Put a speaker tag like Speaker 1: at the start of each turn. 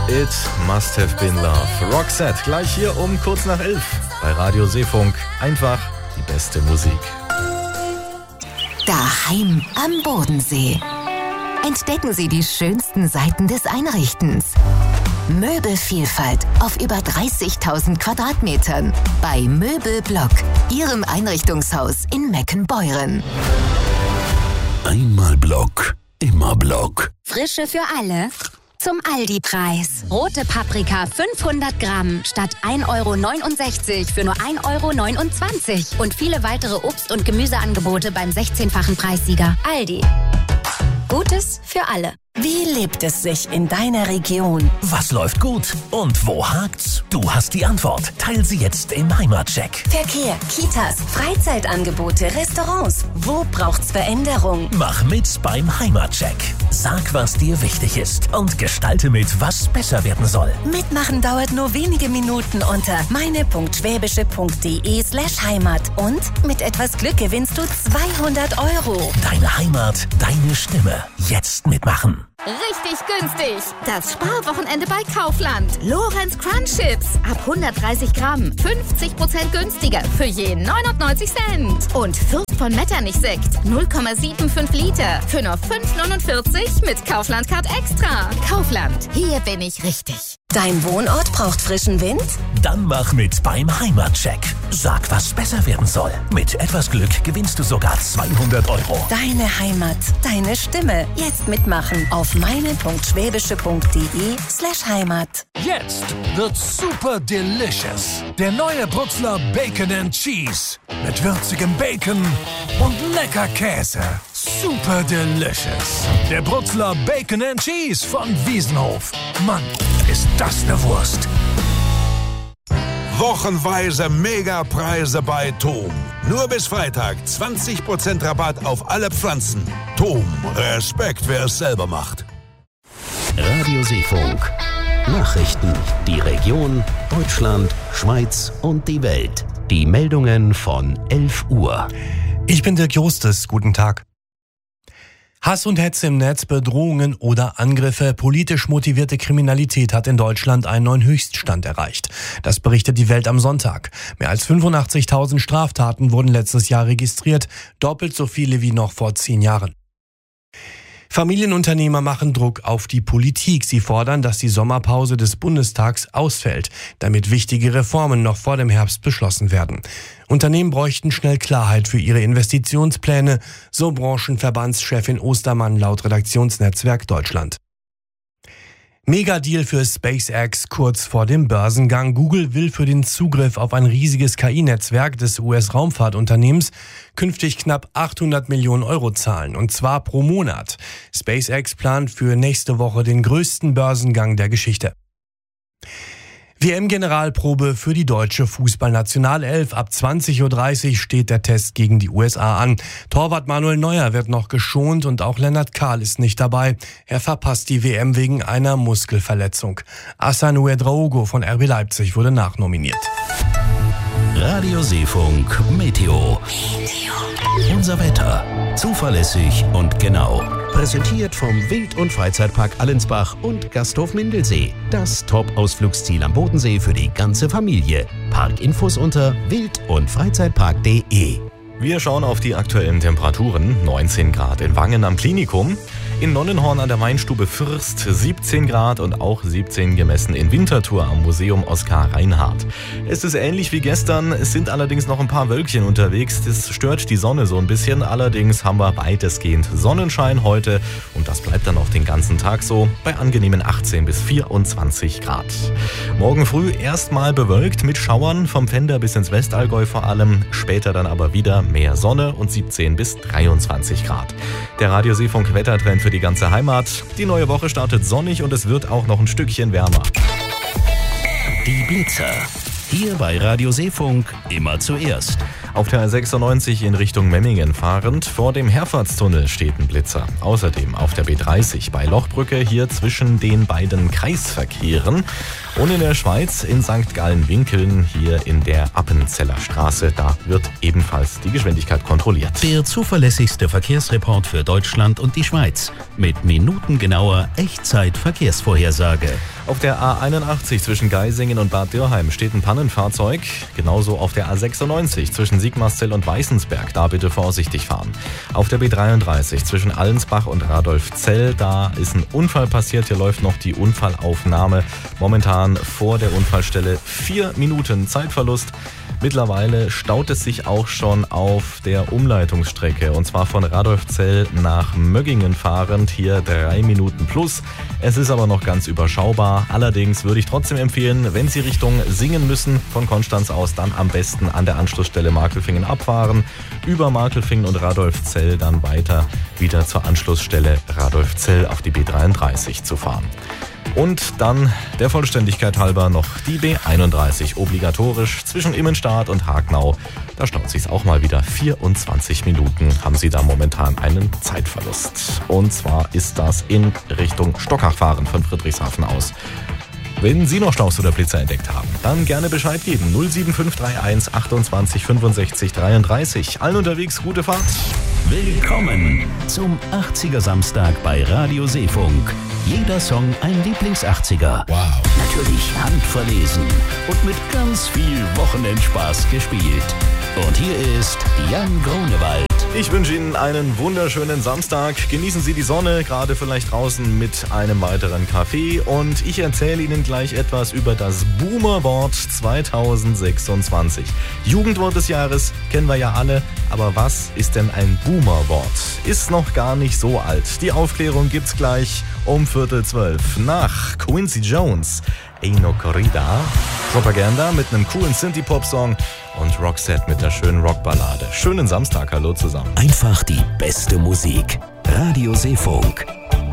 Speaker 1: It Must Have Been Love. Roxette, gleich hier um kurz nach 11 bei Radio Seefunk. Einfach die beste Musik.
Speaker 2: Daheim am Bodensee. Entdecken Sie die schönsten Seiten des Einrichtens. Möbelvielfalt auf über 30.000 Quadratmetern bei Möbelblock, Ihrem Einrichtungshaus in Meckenbeuren.
Speaker 3: Einmal Block, immer Block.
Speaker 4: Frische für alle zum Aldi-Preis. Rote Paprika 500 Gramm statt 1,69 € für nur 1,29 € und viele weitere Obst- und Gemüseangebote beim 16-fachen Preissieger. Aldi. Gutes für alle.
Speaker 2: Wie lebt es sich in deiner Region?
Speaker 3: Was läuft gut und wo hakt's? Du hast die Antwort. Teil sie jetzt im Heimatcheck.
Speaker 2: Verkehr, Kitas, Freizeitangebote, Restaurants. Wo braucht's Veränderung?
Speaker 3: Mach mit beim Heimatcheck. Sag, was dir wichtig ist und gestalte mit, was besser werden soll.
Speaker 2: Mitmachen dauert nur wenige Minuten unter meine.schwäbische.de/Heimat. Und mit etwas Glück gewinnst du 200 €.
Speaker 3: Deine Heimat, deine Stimme. Jetzt mitmachen.
Speaker 4: Richtig günstig. Das Sparwochenende bei Kaufland. Lorenz Crunch Chips. Ab 130 Gramm. 50% günstiger. Für je 99 Cent. Und Fürth von Metternich Sekt. 0,75 Liter. Für nur 5,49 mit Kaufland Card Extra. Kaufland. Hier bin ich richtig.
Speaker 2: Dein Wohnort braucht frischen Wind?
Speaker 3: Dann mach mit beim Heimatcheck. Sag, was besser werden soll. Mit etwas Glück gewinnst du sogar 200 €.
Speaker 2: Deine Heimat, deine Stimme. Jetzt mitmachen auf meine.schwäbische.de/Heimat.
Speaker 5: Jetzt wird's super delicious. Der neue Brutzler Bacon and Cheese. Mit würzigem Bacon und lecker Käse. Super delicious. Der Brutzler Bacon and Cheese von Wiesenhof. Mann, ist das eine Wurst.
Speaker 6: Wochenweise Megapreise bei TOM. Nur bis Freitag 20% Rabatt auf alle Pflanzen. TOM, Respekt, wer es selber macht.
Speaker 3: Radio Seefunk. Nachrichten. Die Region, Deutschland, Schweiz und die Welt. Die Meldungen von 11 Uhr.
Speaker 7: Ich bin Dirk Jostes. Guten Tag. Hass und Hetze im Netz, Bedrohungen oder Angriffe, politisch motivierte Kriminalität hat in Deutschland einen neuen Höchststand erreicht. Das berichtet die Welt am Sonntag. Mehr als 85.000 Straftaten wurden letztes Jahr registriert, doppelt so viele wie noch vor 10 Jahren. Familienunternehmer machen Druck auf die Politik. Sie fordern, dass die Sommerpause des Bundestags ausfällt, damit wichtige Reformen noch vor dem Herbst beschlossen werden. Unternehmen bräuchten schnell Klarheit für ihre Investitionspläne, so Branchenverbandschefin Ostermann laut Redaktionsnetzwerk Deutschland. Megadeal für SpaceX kurz vor dem Börsengang. Google will für den Zugriff auf ein riesiges KI-Netzwerk des US-Raumfahrtunternehmens künftig knapp 800 Millionen € zahlen, und zwar pro Monat. SpaceX plant für nächste Woche den größten Börsengang der Geschichte. WM-Generalprobe für die deutsche Fußballnationalelf. Ab 20:30 Uhr steht der Test gegen die USA an. Torwart Manuel Neuer wird noch geschont und auch Lennart Kahl ist nicht dabei. Er verpasst die WM wegen einer Muskelverletzung. Hassan Ouedraogo von RB Leipzig wurde nachnominiert.
Speaker 3: Radio Seefunk Meteo. Unser Wetter. Zuverlässig und genau. Präsentiert vom Wild- und Freizeitpark Allensbach und Gasthof Mindelsee. Das Top-Ausflugsziel am Bodensee für die ganze Familie. Parkinfos unter wild- und freizeitpark.de.
Speaker 1: Wir schauen auf die aktuellen Temperaturen. 19 Grad in Wangen am Klinikum. In Nonnenhorn an der Weinstube Fürst 17 Grad und auch 17 gemessen in Winterthur am Museum Oskar Reinhardt. Es ist ähnlich wie gestern, es sind allerdings noch ein paar Wölkchen unterwegs. Das stört die Sonne so ein bisschen. Allerdings haben wir weitestgehend Sonnenschein heute und das bleibt dann auch den ganzen Tag so bei angenehmen 18 bis 24 Grad. Morgen früh erstmal bewölkt mit Schauern vom Pfänder bis ins Westallgäu vor allem. Später dann aber wieder mehr Sonne und 17 bis 23 Grad. Der Radio Seefunk Wettertrend für die ganze Heimat. Die neue Woche startet sonnig und es wird auch noch ein Stückchen wärmer.
Speaker 3: Die Blitzer. Hier bei Radio Seefunk immer zuerst.
Speaker 1: Auf der A96 in Richtung Memmingen fahrend, vor dem Herfahrtstunnel steht ein Blitzer. Außerdem auf der B30 bei Lochbrücke, hier zwischen den beiden Kreisverkehren. Und in der Schweiz in St. Gallen-Winkeln, hier in der Appenzeller Straße, da wird ebenfalls die Geschwindigkeit kontrolliert.
Speaker 3: Der zuverlässigste Verkehrsreport für Deutschland und die Schweiz. Mit minutengenauer Echtzeit-Verkehrsvorhersage.
Speaker 1: Auf der A81 zwischen Geisingen und Bad Dürrheim steht ein Pannenfahrzeug. Genauso auf der A96 zwischen Sigmarszell und Weißensberg. Da bitte vorsichtig fahren. Auf der B33 zwischen Allensbach und Radolfzell. Da ist ein Unfall passiert. Hier läuft noch die Unfallaufnahme. Momentan vor der Unfallstelle 4 Minuten Zeitverlust. Mittlerweile staut es sich auch schon auf der Umleitungsstrecke, und zwar von Radolfzell nach Möggingen fahrend, hier 3 Minuten plus. Es ist aber noch ganz überschaubar. Allerdings würde ich trotzdem empfehlen, wenn Sie Richtung Singen müssen, von Konstanz aus, dann am besten an der Anschlussstelle Markelfingen abfahren, über Markelfingen und Radolfzell dann weiter wieder zur Anschlussstelle Radolfzell auf die B33 zu fahren. Und dann der Vollständigkeit halber noch die B31 obligatorisch zwischen Immenstadt und Hagnau. Da staut sich's auch mal wieder. 24 Minuten haben Sie da momentan einen Zeitverlust. Und zwar ist das in Richtung Stockach fahren von Friedrichshafen aus. Wenn Sie noch Staus oder Blitzer entdeckt haben, dann gerne Bescheid geben. 07531 28 65 33. Allen unterwegs, gute Fahrt.
Speaker 3: Willkommen zum 80er Samstag bei Radio Seefunk. Jeder Song ein Lieblings-80er.
Speaker 6: Wow.
Speaker 3: Natürlich handverlesen und mit ganz viel Wochenendspaß gespielt. Und hier ist Jan Grunewald.
Speaker 1: Ich wünsche Ihnen einen wunderschönen Samstag. Genießen Sie die Sonne, gerade vielleicht draußen mit einem weiteren Kaffee. Und ich erzähle Ihnen gleich etwas über das Boomer-Wort 2026. Jugendwort des Jahres kennen wir ja alle. Aber was ist denn ein Boomer-Wort? Ist noch gar nicht so alt. Die Aufklärung gibt's gleich um 11:45 nach Quincy Jones. Ain't no corrida. Propaganda mit einem coolen Synthie-Pop-Song und Roxette mit der schönen Rockballade. Schönen Samstag, hallo zusammen.
Speaker 3: Einfach die beste Musik. Radio Seefunk.